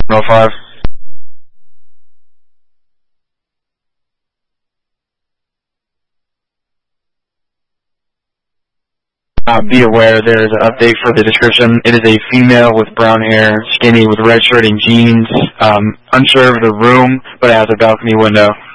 105. Be aware there is an update for the description. It is a female with brown hair, skinny, with red shirt and jeans. Unsure of the room, but it has a balcony window.